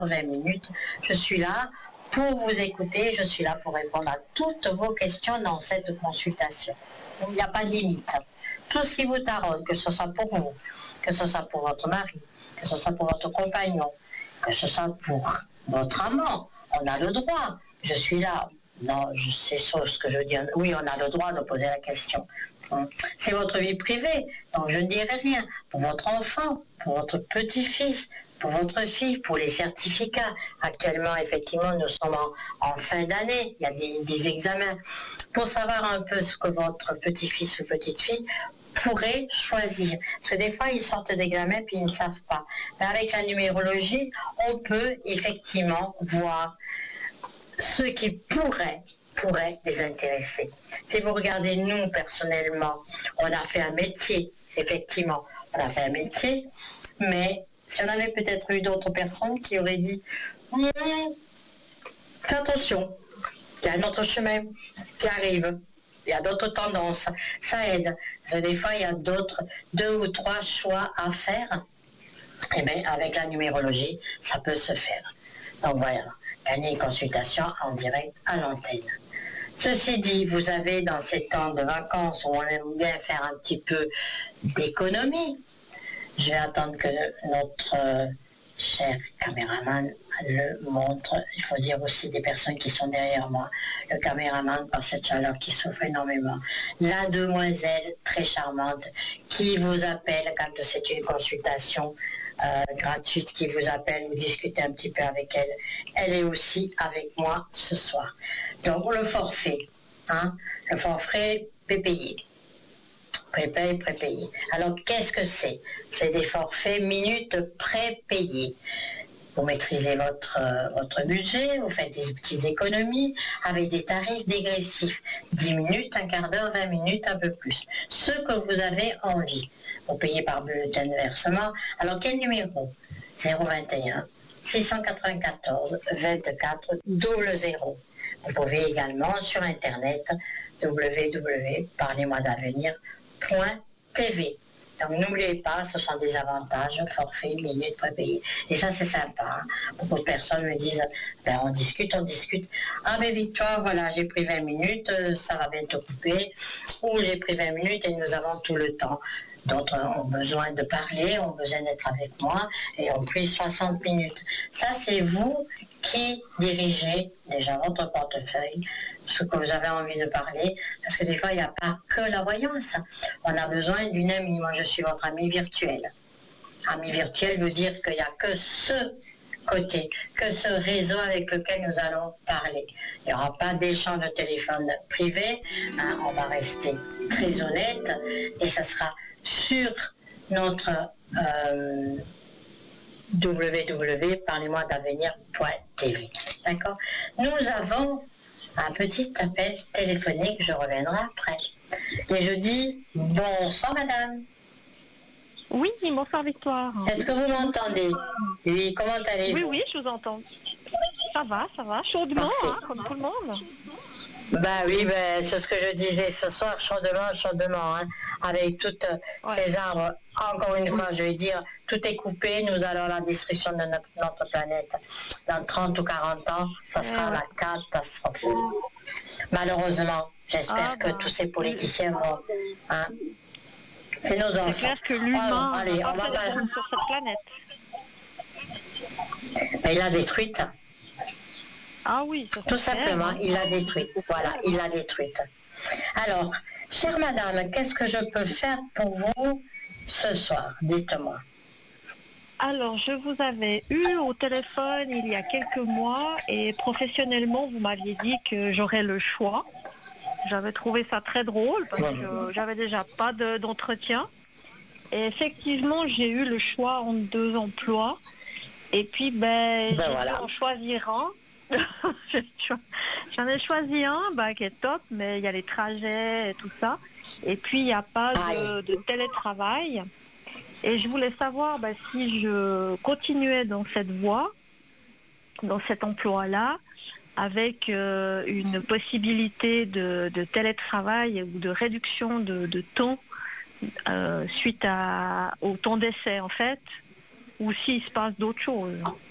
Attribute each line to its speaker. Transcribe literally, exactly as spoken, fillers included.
Speaker 1: vingt minutes. Je suis là pour vous écouter, je suis là pour répondre à toutes vos questions dans cette consultation. Il n'y a pas de limite. Tout ce qui vous taraude, que ce soit pour vous, que ce soit pour votre mari, que ce soit pour votre compagnon, que ce soit pour votre amant, on a le droit. Je suis là. Non, je sais ce que je veux dire. Oui, on a le droit de poser la question. C'est votre vie privée, donc je ne dirai rien. Pour votre enfant, pour votre petit-fils, pour votre fille, pour les certificats. Actuellement, effectivement, nous sommes en, en fin d'année, il y a des, des examens. Pour savoir un peu ce que votre petit-fils ou petite-fille pourrait choisir. Parce que des fois, ils sortent d'examen puis ils ne savent pas. Mais avec la numérologie, on peut effectivement voir ce qui pourrait pourrait les intéresser. Si vous regardez, nous, personnellement, on a fait un métier, effectivement, on a fait un métier, mais si on avait peut-être eu d'autres personnes qui auraient dit hm, fais attention, il y a un autre chemin qui arrive, il y a d'autres tendances, ça aide. Parce que des fois, il y a d'autres, deux ou trois choix à faire, et bien avec la numérologie, ça peut se faire. Donc voilà, gagner une consultation en direct à l'antenne. Ceci dit, vous avez dans ces temps de vacances où on aime bien faire un petit peu d'économie, je vais attendre que notre euh, cher caméraman le montre. Il faut dire aussi des personnes qui sont derrière moi. Le caméraman, par cette chaleur qui souffre énormément. La demoiselle très charmante qui vous appelle quand c'est une consultation euh, gratuite, qui vous appelle, vous discutez un petit peu avec elle. Elle est aussi avec moi ce soir. Donc le forfait, hein, le forfait prépayé. Prépayé, prépayé. Alors qu'est-ce que c'est? C'est des forfaits minutes prépayés. Vous maîtrisez votre, euh, votre budget, vous faites des petites économies avec des tarifs dégressifs. dix minutes, un quart d'heure, vingt minutes, un peu plus. Ce que vous avez envie. Vous payez par bulletin de versement. Alors quel numéro? zéro vingt et un six cent quatre-vingt-quatorze vingt-quatre zéro zéro. Vous pouvez également sur internet w w w point parlez moi d'avenir point t v. Donc n'oubliez pas, ce sont des avantages, forfait, minutes prépayées. Et ça c'est sympa. Hein. Beaucoup de personnes me disent, ben, on discute, on discute. Ah mais Victoire, voilà, j'ai pris vingt minutes, ça va bientôt couper. Ou j'ai pris vingt minutes et nous avons tout le temps. D'autres ont besoin de parler, ont besoin d'être avec moi et ont pris soixante minutes. Ça c'est vous qui dirigez déjà votre portefeuille, ce que vous avez envie de parler, parce que des fois, il n'y a pas que la voyance. On a besoin d'une amie. Moi, je suis votre amie virtuelle. Amie virtuelle veut dire qu'il n'y a que ce côté, que ce réseau avec lequel nous allons parler. Il n'y aura pas d'échange de téléphone privé. Hein, on va rester très honnête et ça sera sur notre euh, w w w point parlez moi d'avenir point t v. D'accord? Nous avons un petit appel téléphonique, je reviendrai après. Et je dis bonsoir madame.
Speaker 2: Oui, bonsoir Victoire.
Speaker 1: Est-ce que vous m'entendez? Oui, comment allez-vous?
Speaker 2: Oui, oui, je vous entends. Ça va, ça va, chaudement, hein, comme tout le monde.
Speaker 1: Bah oui, ben, c'est ce que je disais ce soir, chaudement, chaudement, hein, avec toutes ouais. ces arbres. Encore une fois, je vais dire, tout est coupé, nous allons à la destruction de notre, notre planète. Dans trente ou quarante ans, ça sera ouais. la catastrophe. Malheureusement, j'espère ah, que bah, tous ces politiciens vont... Hein, c'est nos enfants.
Speaker 2: C'est clair que l'humain
Speaker 1: oh, allez,
Speaker 2: va
Speaker 1: on va pas...
Speaker 2: sur cette planète.
Speaker 1: Mais il l'a détruite.
Speaker 2: Ah oui, ça
Speaker 1: tout simplement, clair. Il l'a détruite. Voilà, il l'a détruite. Alors, chère madame, qu'est-ce que je peux faire pour vous ce soir? Dites-moi.
Speaker 2: Alors, je vous avais eu au téléphone il y a quelques mois et professionnellement, vous m'aviez dit que j'aurais le choix. J'avais trouvé ça très drôle parce ouais. que j'avais déjà pas de, d'entretien. Et effectivement, j'ai eu le choix entre deux emplois. Et puis, ben, ben j'ai voilà. dû en choisir un. J'en ai choisi un bah, qui est top, mais il y a les trajets et tout ça. Et puis, il n'y a pas de, de télétravail. Et je voulais savoir bah, si je continuais dans cette voie, dans cet emploi-là, avec euh, une possibilité de, de télétravail ou de réduction de, de temps euh, suite à, au temps d'essai, en fait, ou s'il se passe d'autres choses.